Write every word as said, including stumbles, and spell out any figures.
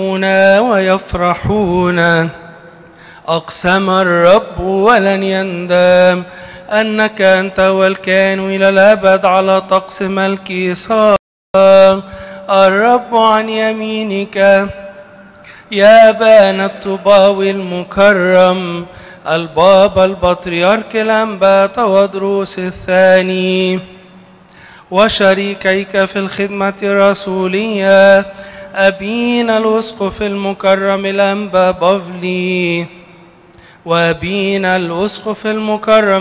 ويفرحون. أقسم الرب ولن يندم أنك أنت والكائن إلى الأبد على طقس ملك صار. الرب عن يمينك يا أبانا الطباوي المكرم البابا البطريرك الأنبا تودروس الثاني وشريكيك في الخدمة الرسولية أبينا الأسقف المكرم الأنبا بافلي وأبينا الأسقف المكرم